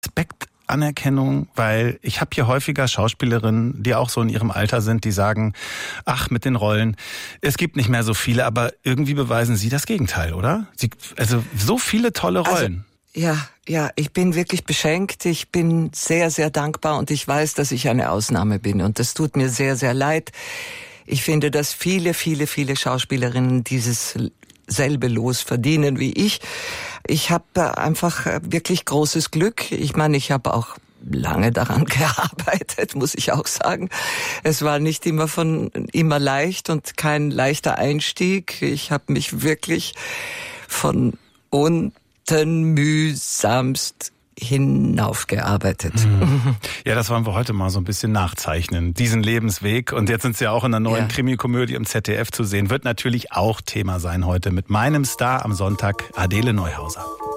Respekt, Anerkennung, weil ich habe hier häufiger Schauspielerinnen, die auch so in ihrem Alter sind, die sagen, ach, mit den Rollen, es gibt nicht mehr so viele, aber irgendwie beweisen Sie das Gegenteil, oder? Also so viele tolle Rollen. Ja, ich bin wirklich beschenkt. Ich bin sehr, sehr dankbar und ich weiß, dass ich eine Ausnahme bin und das tut mir sehr, sehr leid. Ich finde, dass viele Schauspielerinnen dieses selbe Los verdienen wie ich. Ich habe einfach wirklich großes Glück. Ich meine, ich habe auch lange daran gearbeitet, muss ich auch sagen. Es war nicht immer leicht und kein leichter Einstieg. Ich habe mich wirklich von unten mühsamst hinaufgearbeitet. Ja, das wollen wir heute mal so ein bisschen nachzeichnen, diesen Lebensweg. Und jetzt sind Sie ja auch in einer neuen Krimikomödie im ZDF zu sehen. Wird natürlich auch Thema sein heute mit meinem Star am Sonntag, Adele Neuhauser.